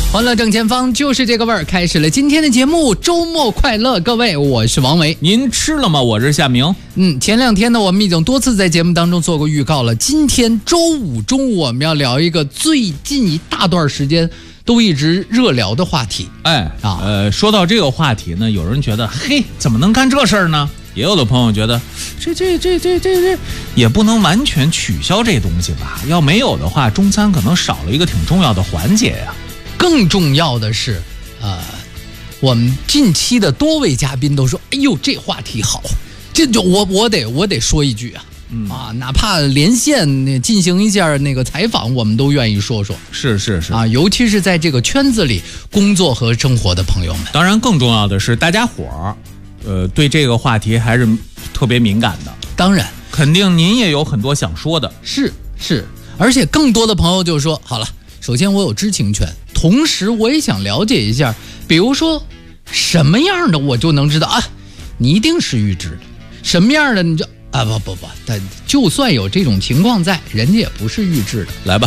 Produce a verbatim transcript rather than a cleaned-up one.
欢乐正前方就是这个味儿，开始了今天的节目，周末快乐，各位，我是王维。 您吃了吗？我是夏明。 嗯，前两天呢，我们已经多次在节目当中做过预告了。今天周五中午我们要聊一个最近一大段时间都一直热聊的话题。 哎啊， 呃，说到这个话题呢，有人觉得，嘿，怎么能干这事儿呢？也有的朋友觉得，这这这这这这也不能完全取消这东西吧？要没有的话，中餐可能少了一个挺重要的环节呀。 更重要的是，呃，我们近期的多位嘉宾都说：“哎呦，这话题好，这就我我得我得说一句啊，嗯、啊，哪怕连线进行一下那个采访，我们都愿意说说。” 是是是啊，尤其是在这个圈子里工作和生活的朋友们。 当然，更重要的是，大家伙儿，呃，对这个话题还是特别敏感的。 当然， 肯定您也有很多想说的。 是是，而且更多的朋友就说：“好了，首先我有知情权。”同时，我也想了解一下，比如说什么样的我就能知道啊，你一定是预知的；什么样的你就啊不不不，但就算有这种情况在，人家也不是预知的。 来吧。